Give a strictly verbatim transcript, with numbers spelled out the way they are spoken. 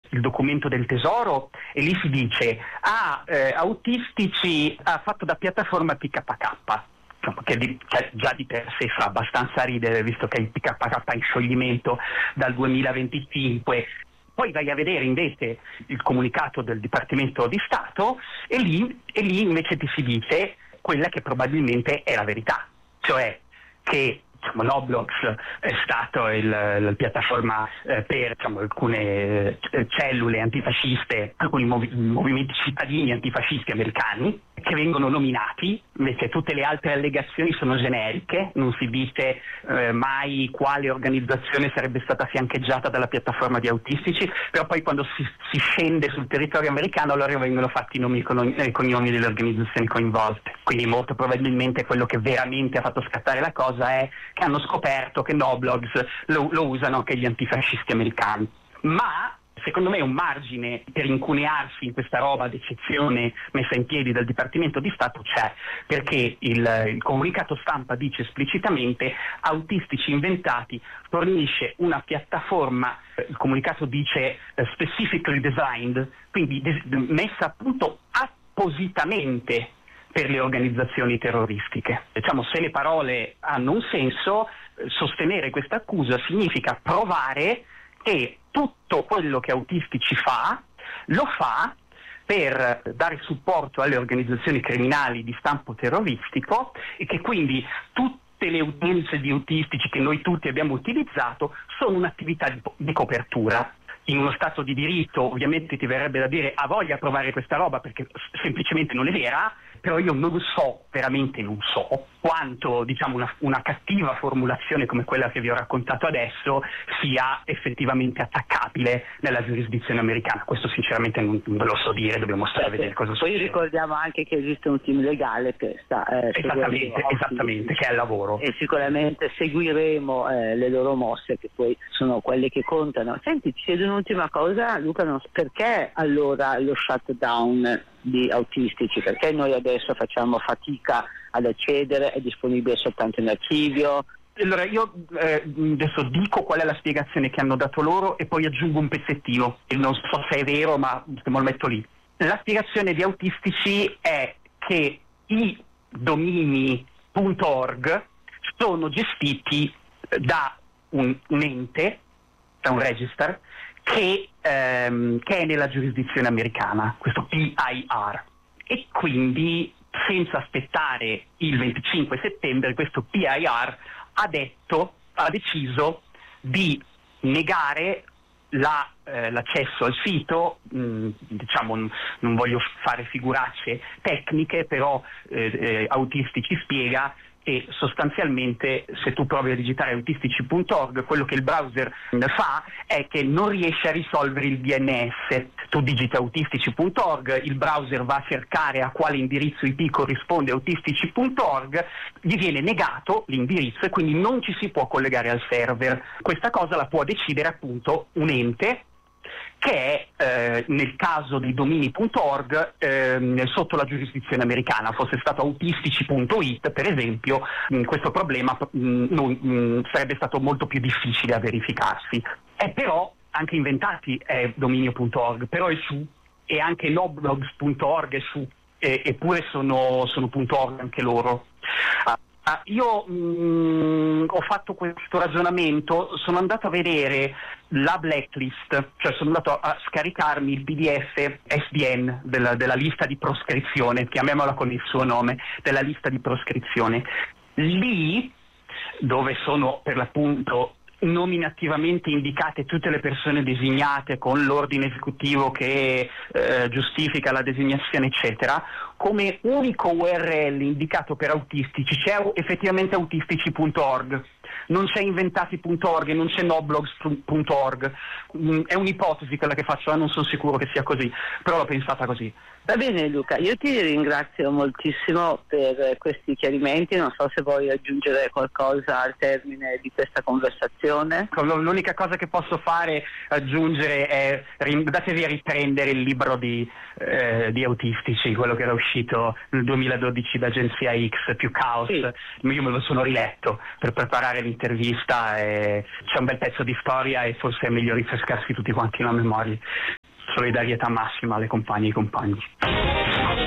il documento del Tesoro e lì si dice ah, eh, autistici ha fatto da piattaforma P K K, che di, cioè, già di per sé fa abbastanza ridere, visto che il P K K è in scioglimento dal duemilaventicinque. Poi vai a vedere invece il comunicato del Dipartimento di Stato e lì, e lì invece ti si dice quella che probabilmente è la verità, cioè che diciamo, Noblox è stato il, la piattaforma eh, per diciamo, alcune eh, cellule antifasciste, alcuni movi- movimenti cittadini antifascisti americani che vengono nominati, invece tutte le altre allegazioni sono generiche, non si dice eh, mai quale organizzazione sarebbe stata fiancheggiata dalla piattaforma di autistici, però poi quando si, si scende sul territorio americano allora vengono fatti i nomi e cognomi delle organizzazioni coinvolte. Quindi molto probabilmente quello che veramente ha fatto scattare la cosa è che hanno scoperto che Noblogs lo, lo usano anche gli antifascisti americani. Ma secondo me un margine per incunearsi in questa roba d'eccezione messa in piedi dal Dipartimento di Stato c'è, perché il, il comunicato stampa dice esplicitamente Autistici Inventati fornisce una piattaforma, il comunicato dice uh, specifically designed, quindi des- messa a punto appositamente per le organizzazioni terroristiche. Diciamo, se le parole hanno un senso, sostenere questa accusa significa provare che tutto quello che Autistici fa, lo fa per dare supporto alle organizzazioni criminali di stampo terroristico e che quindi tutte le utenze di Autistici che noi tutti abbiamo utilizzato sono un'attività di, di copertura. In uno Stato di diritto ovviamente ti verrebbe da dire ha voglia a provare questa roba perché semplicemente non è vera, però io non so, veramente non so, quanto diciamo una, una cattiva formulazione come quella che vi ho raccontato adesso sia effettivamente attaccabile nella giurisdizione americana. Questo sinceramente non, non ve lo so dire, dobbiamo stare a vedere cosa succede. Poi ricordiamo anche che esiste un team legale che sta eh, esattamente, esattamente, che è al lavoro. E sicuramente seguiremo eh, le loro mosse, che poi sono quelle che contano. Senti, ti chiedo un'ultima cosa, Luca, non so, perché allora lo shutdown di Autistici? Perché noi adesso facciamo fatica ad accedere, è disponibile soltanto in archivio? Allora io eh, adesso dico qual è la spiegazione che hanno dato loro e poi aggiungo un pezzettino, e non so se è vero ma me lo metto lì. La spiegazione di Autistici è che i domini .org sono gestiti da un, un ente, da un register, che, ehm, che è nella giurisdizione americana, questo P I R, e quindi senza aspettare il venticinque settembre questo P I R ha detto, ha deciso di negare la, eh, l'accesso al sito, mh, diciamo n- non voglio fare figuracce tecniche, però eh, eh, Autistici spiega e sostanzialmente se tu provi a digitare autistici punto org quello che il browser fa è che non riesce a risolvere il D N S. Tu digiti autistici punto org, il browser va a cercare a quale indirizzo I P corrisponde autistici punto org, gli viene negato l'indirizzo e quindi non ci si può collegare al server. Questa cosa la può decidere appunto un ente che è eh, nel caso di domini punto org eh, sotto la giurisdizione americana. Fosse stato autistici punto it per esempio, mh, questo problema mh, non, mh, sarebbe stato molto più difficile a verificarsi. È però anche Inventati è dominio punto org, però è su, e anche noblogs punto org è su, e, eppure sono, sono .org anche loro. Ah, io mh, ho fatto questo ragionamento, sono andato a vedere la blacklist, cioè sono andato a scaricarmi il P D F S D N della, della lista di proscrizione, chiamiamola con il suo nome, della lista di proscrizione. Lì, dove sono per l'appunto nominativamente indicate tutte le persone designate con l'ordine esecutivo che eh, giustifica la designazione eccetera, come unico U R L indicato per autistici c'è effettivamente autistici punto org, non c'è inventati punto org e non c'è noblogs punto org. Mm, è un'ipotesi quella che faccio, eh, non sono sicuro che sia così, però l'ho pensata così. Va bene Luca, io ti ringrazio moltissimo per questi chiarimenti, non so se vuoi aggiungere qualcosa al termine di questa conversazione. L'unica cosa che posso fare, aggiungere, è datevi a riprendere il libro di, eh, di Autistici, quello che era uscito nel duemiladodici da Agenzia X più Caos. Sì. Io me lo sono riletto per preparare l'intervista e c'è un bel pezzo di storia e forse è meglio rinfrescarsi tutti quanti la memoria. solidarietà massima alle compagne e ai compagni.